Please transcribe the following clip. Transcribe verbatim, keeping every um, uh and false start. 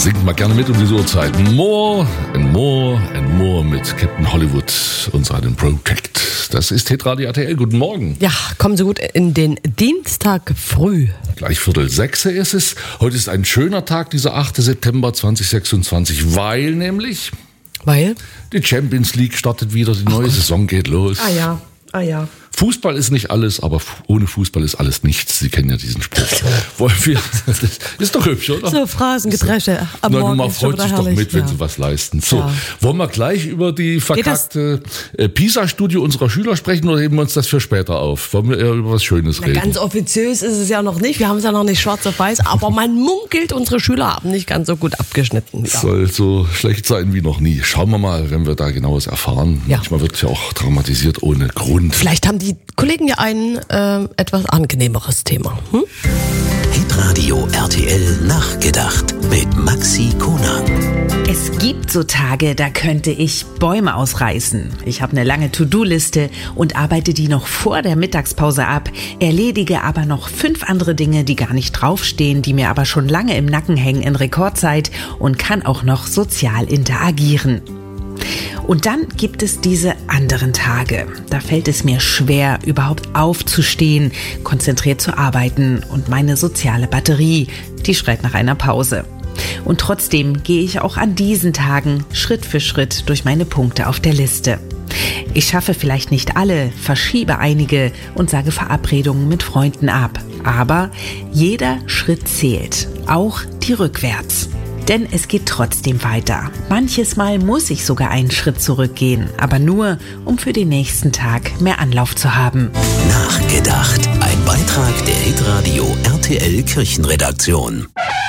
Singt mal gerne mit um diese Uhrzeit. More and more and more mit Captain Hollywood und seinem Project. Das ist Hitradio R T L. Guten Morgen. Ja, kommen Sie gut in den Dienstag früh. Gleich Viertel sechs ist es. Heute ist ein schöner Tag, dieser achter September zweitausendsechsundzwanzig, weil nämlich... Weil? Die Champions League startet wieder, die neue Saison geht los. Ah ja, ah ja. Fußball ist nicht alles, aber ohne Fußball ist alles nichts. Sie kennen ja diesen Spruch. Wollen wir, das ist doch hübsch, oder? So Phrasengedresche am Na, Morgen man ist schon freut wieder sich doch herrlich. mit, wenn Ja. sie was leisten. So, Ja. wollen wir gleich über die verkackte äh, PISA-Studie unserer Schüler sprechen oder heben wir uns das für später auf? Wollen wir eher über was Schönes Na, reden? ganz offiziös ist es ja noch nicht. Wir haben es ja noch nicht schwarz auf weiß, aber man munkelt, unsere Schüler haben nicht ganz so gut abgeschnitten. Ja. Soll so schlecht sein wie noch nie. Schauen wir mal, wenn wir da genaues erfahren. Ja. Manchmal wird ja auch dramatisiert ohne Grund. Vielleicht haben die Kollegen ja ein äh, etwas angenehmeres Thema. Hm? Hitradio R T L Nachgedacht mit Maxi Konang. Es gibt so Tage, da könnte ich Bäume ausreißen. Ich habe eine lange To-Do-Liste und arbeite die noch vor der Mittagspause ab, erledige aber noch fünf andere Dinge, die gar nicht draufstehen, die mir aber schon lange im Nacken hängen in Rekordzeit und kann auch noch sozial interagieren. Und dann gibt es diese anderen Tage. Da fällt es mir schwer, überhaupt aufzustehen, konzentriert zu arbeiten und meine soziale Batterie, die schreit nach einer Pause. Und trotzdem gehe ich auch an diesen Tagen Schritt für Schritt durch meine Punkte auf der Liste. Ich schaffe vielleicht nicht alle, verschiebe einige und sage Verabredungen mit Freunden ab. Aber jeder Schritt zählt, auch die rückwärts. Denn es geht trotzdem weiter. Manches Mal muss ich sogar einen Schritt zurückgehen, aber nur, um für den nächsten Tag mehr Anlauf zu haben. Nachgedacht. Ein Beitrag der Hitradio R T L Kirchenredaktion.